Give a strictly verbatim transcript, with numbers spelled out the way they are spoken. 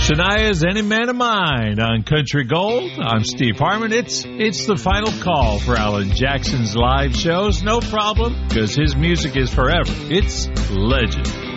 Shania's Any Man of Mine on Country Gold. I'm Steve Harmon. It's it's the final call for Alan Jackson's live shows. No problem, because his music is forever. It's legend.